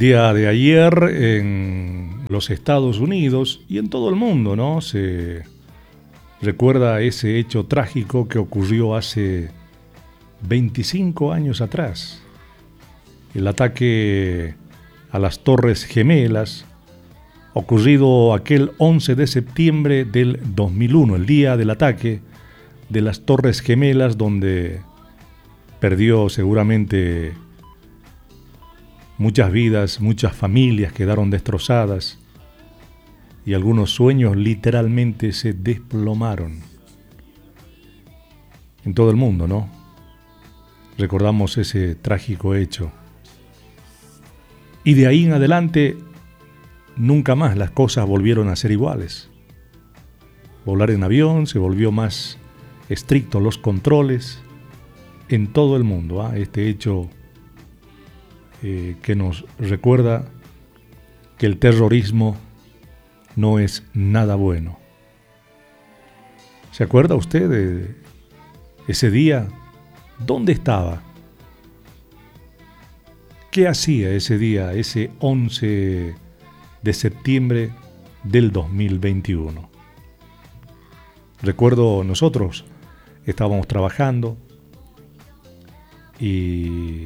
día de ayer en los Estados Unidos y en todo el mundo, ¿no? Se recuerda ese hecho trágico que ocurrió hace 25 años atrás. El ataque a las Torres Gemelas, ocurrido aquel 11 de septiembre del 2001, el día del ataque de las Torres Gemelas, donde perdió seguramente muchas vidas, muchas familias quedaron destrozadas y algunos sueños literalmente se desplomaron. En todo el mundo, ¿no? Recordamos ese trágico hecho. Y de ahí en adelante, nunca más las cosas volvieron a ser iguales. Volar en avión se volvió más estrictos los controles en todo el mundo. Este hecho que nos recuerda que el terrorismo no es nada bueno. ¿Se acuerda usted de ese día? ¿Dónde estaba? ¿Qué hacía ese día, ese 11 de septiembre del 2021? Recuerdo, nosotros estábamos trabajando y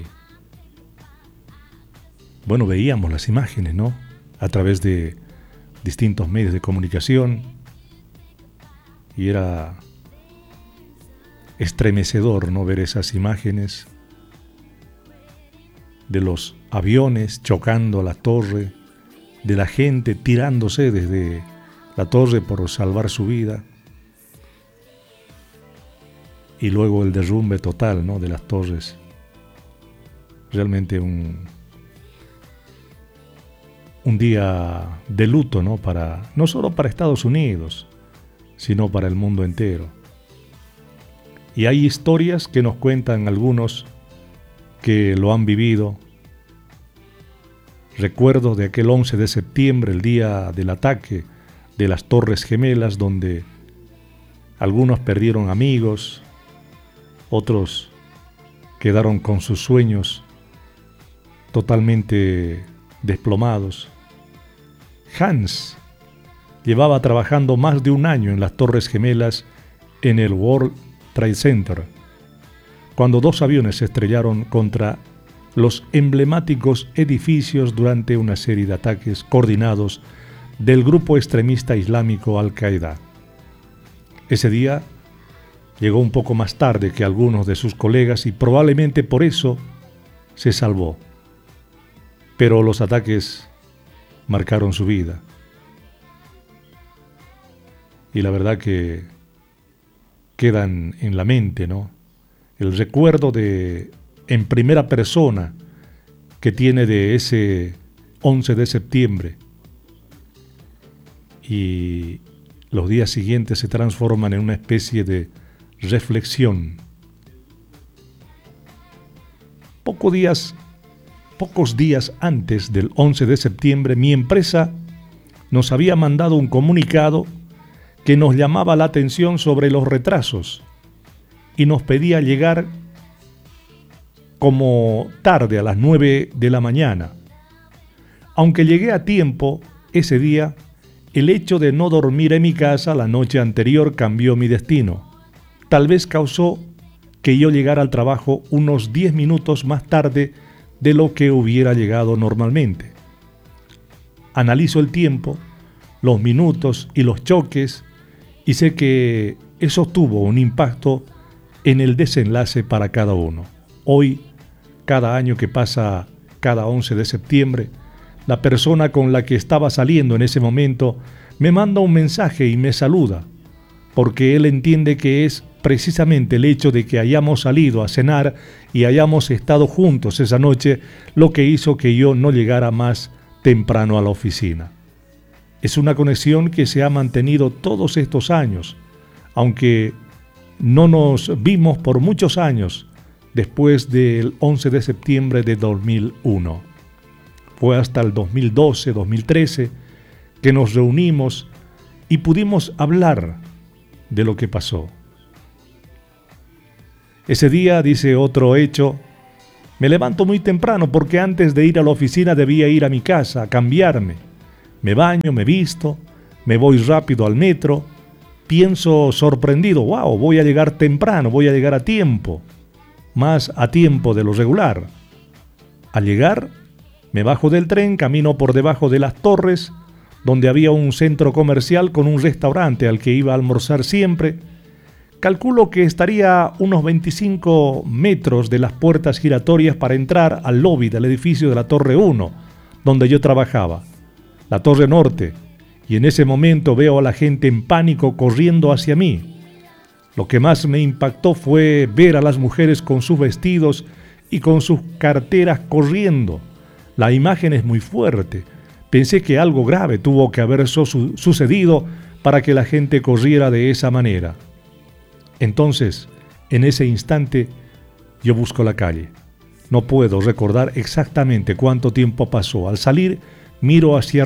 bueno, veíamos las imágenes, ¿no? A través de distintos medios de comunicación y era estremecedor, ¿no? Ver esas imágenes de los aviones chocando a la torre, de la gente tirándose desde la torre por salvar su vida y luego el derrumbe total, ¿no? De las torres. Realmente un día de luto, ¿no? No solo para Estados Unidos, sino para el mundo entero. Y hay historias que nos cuentan algunos que lo han vivido. Recuerdos de aquel 11 de septiembre, el día del ataque de las Torres Gemelas, donde algunos perdieron amigos, otros quedaron con sus sueños totalmente desplomados. Hans llevaba trabajando más de un año en las Torres Gemelas en el World Trade Center, cuando dos aviones se estrellaron contra los emblemáticos edificios durante una serie de ataques coordinados del grupo extremista islámico Al-Qaeda. Ese día llegó un poco más tarde que algunos de sus colegas y probablemente por eso se salvó. Pero los ataques marcaron su vida. Y la verdad que quedan en la mente, ¿no? El recuerdo en primera persona que tiene de ese 11 de septiembre. Y los días siguientes se transforman en una especie de reflexión. Pocos días antes del 11 de septiembre, mi empresa nos había mandado un comunicado que nos llamaba la atención sobre los retrasos y nos pedía llegar como tarde a las 9 de la mañana. Aunque llegué a tiempo ese día, el hecho de no dormir en mi casa la noche anterior cambió mi destino. Tal vez causó que yo llegara al trabajo unos 10 minutos más tarde de lo que hubiera llegado normalmente. Analizo el tiempo, los minutos y los choques y sé que eso tuvo un impacto en el desenlace para cada uno. Hoy, cada año que pasa, cada 11 de septiembre, la persona con la que estaba saliendo en ese momento me manda un mensaje y me saluda, porque él entiende que es precisamente el hecho de que hayamos salido a cenar y hayamos estado juntos esa noche lo que hizo que yo no llegara más temprano a la oficina. Es una conexión que se ha mantenido todos estos años, aunque no nos vimos por muchos años después del 11 de septiembre de 2001. Fue hasta el 2012, 2013 que nos reunimos y pudimos hablar de lo que pasó. Ese día, dice otro hecho, Me levanto muy temprano porque antes de ir a la oficina debía ir a mi casa a cambiarme. Me baño, me visto, me voy rápido al metro. Pienso sorprendido, wow, voy a llegar temprano, voy a llegar a tiempo, más a tiempo de lo regular. Al llegar, me bajo del tren, camino por debajo de las torres, donde había un centro comercial con un restaurante al que iba a almorzar siempre. Calculo que estaría unos 25 metros de las puertas giratorias para entrar al lobby del edificio de la Torre 1, donde yo trabajaba, la Torre Norte, y en ese momento veo a la gente en pánico corriendo hacia mí. Lo que más me impactó fue ver a las mujeres con sus vestidos y con sus carteras corriendo. La imagen es muy fuerte. Pensé que algo grave tuvo que haber sucedido para que la gente corriera de esa manera. Entonces, en ese instante, yo busco la calle. No puedo recordar exactamente cuánto tiempo pasó. Al salir, miro hacia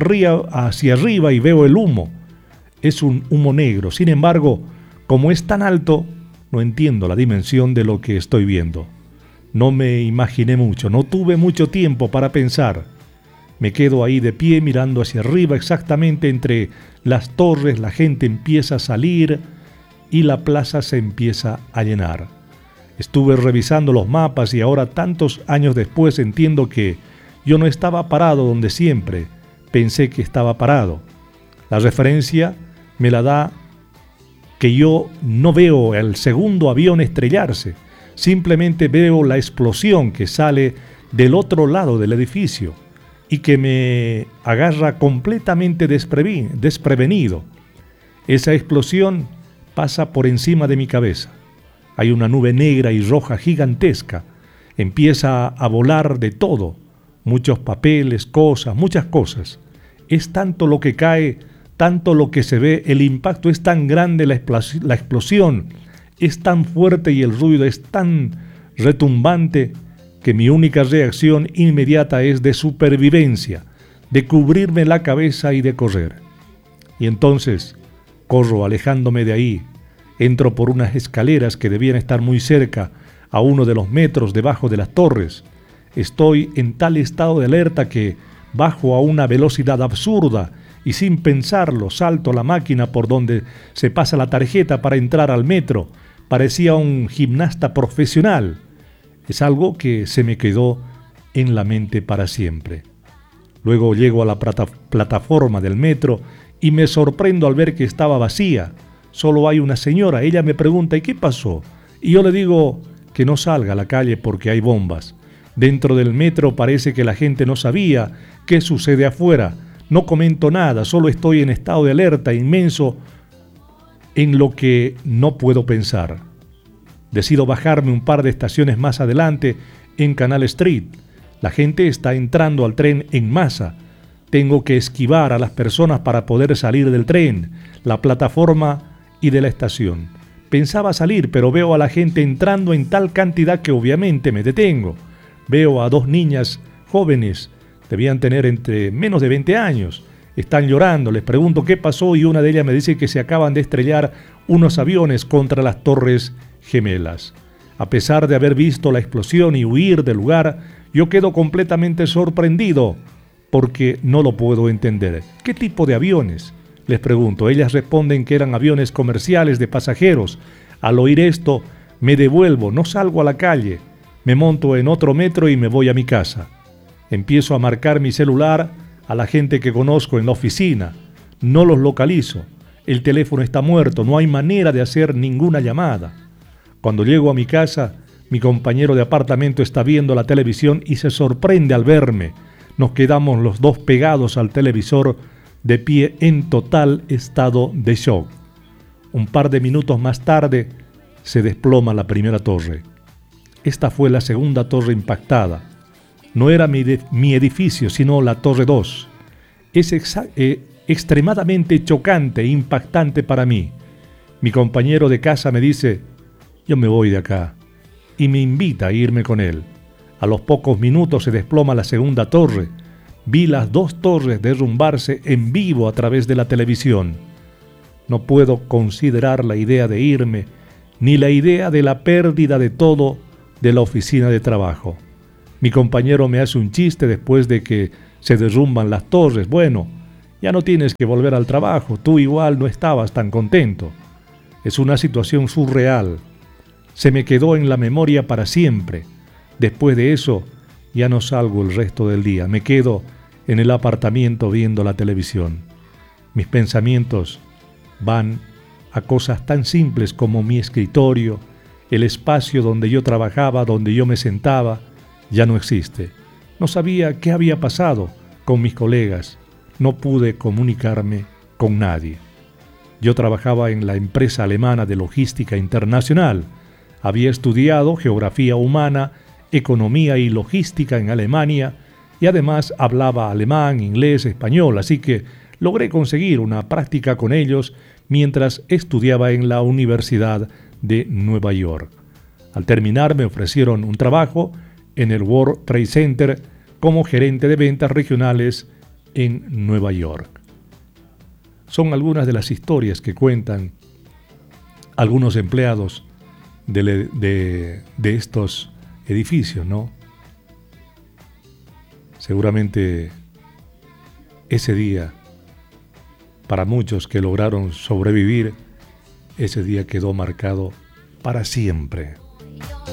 arriba y veo el humo. Es un humo negro. Sin embargo, como es tan alto, no entiendo la dimensión de lo que estoy viendo. No me imaginé mucho, no tuve mucho tiempo para pensar. Me quedo ahí de pie mirando hacia arriba, exactamente entre las torres. La gente empieza a salir y la plaza se empieza a llenar. Estuve revisando los mapas y ahora, tantos años después, entiendo que yo no estaba parado donde siempre pensé que estaba parado. La referencia me la da que yo no veo el segundo avión estrellarse, simplemente veo la explosión que sale del otro lado del edificio y que me agarra completamente desprevenido. Esa explosión pasa por encima de mi cabeza. Hay una nube negra y roja gigantesca. Empieza a volar de todo. Muchos papeles, cosas, muchas cosas. Es tanto lo que cae, tanto lo que se ve. El impacto es tan grande, la explosión es tan fuerte y el ruido es tan retumbante que mi única reacción inmediata es de supervivencia, de cubrirme la cabeza y de correr. Y entonces corro alejándome de ahí, entro por unas escaleras que debían estar muy cerca, a uno de los metros debajo de las torres. Estoy en tal estado de alerta que bajo a una velocidad absurda y sin pensarlo salto la máquina por donde se pasa la tarjeta para entrar al metro. Parecía un gimnasta profesional. Es algo que se me quedó en la mente para siempre. Luego llego a la plataforma del metro y me sorprendo al ver que estaba vacía. Solo hay una señora. Ella me pregunta: ¿y qué pasó? Y yo le digo que no salga a la calle porque hay bombas. Dentro del metro parece que la gente no sabía qué sucede afuera. No comento nada, solo estoy en estado de alerta inmenso en lo que no puedo pensar. Decido bajarme un par de estaciones más adelante en Canal Street. La gente está entrando al tren en masa. Tengo que esquivar a las personas para poder salir del tren, la plataforma y de la estación. Pensaba salir, pero veo a la gente entrando en tal cantidad que obviamente me detengo. Veo a dos niñas jóvenes, debían tener entre menos de 20 años. Están llorando, les pregunto qué pasó y una de ellas me dice que se acaban de estrellar unos aviones contra las Torres Gemelas. A pesar de haber visto la explosión y huir del lugar, yo quedo completamente sorprendido porque no lo puedo entender. ¿Qué tipo de aviones?, les pregunto. Ellas responden que eran aviones comerciales de pasajeros. Al oír esto, me devuelvo, no salgo a la calle. Me monto en otro metro y me voy a mi casa. Empiezo a marcar mi celular a la gente que conozco en la oficina. No los localizo. El teléfono está muerto, no hay manera de hacer ninguna llamada. Cuando llego a mi casa, mi compañero de apartamento está viendo la televisión y se sorprende al verme. Nos quedamos los dos pegados al televisor, de pie en total estado de shock. Un par de minutos más tarde, se desploma la primera torre. Esta fue la segunda torre impactada. No era mi edificio, sino la Torre 2. Es extremadamente chocante e impactante para mí. Mi compañero de casa me dice: yo me voy de acá, y me invita a irme con él. A los pocos minutos se desploma la segunda torre. Vi las dos torres derrumbarse en vivo a través de la televisión. No puedo considerar la idea de irme, ni la idea de la pérdida de todo de la oficina de trabajo. Mi compañero me hace un chiste después de que se derrumban las torres. Bueno, ya no tienes que volver al trabajo, tú igual no estabas tan contento. Es una situación surreal. Se me quedó en la memoria para siempre. Después de eso, ya no salgo el resto del día. Me quedo en el apartamento viendo la televisión. Mis pensamientos van a cosas tan simples como mi escritorio, el espacio donde yo trabajaba, donde yo me sentaba, ya no existe. No sabía qué había pasado con mis colegas. No pude comunicarme con nadie. Yo trabajaba en la empresa alemana de logística internacional. Había estudiado geografía humana, economía y logística en Alemania y además hablaba alemán, inglés, español, así que logré conseguir una práctica con ellos mientras estudiaba en la Universidad de Nueva York. Al terminar me ofrecieron un trabajo en el World Trade Center como gerente de ventas regionales en Nueva York. Son algunas de las historias que cuentan algunos empleados de estos edificios, ¿no? Seguramente ese día, para muchos que lograron sobrevivir, ese día quedó marcado para siempre.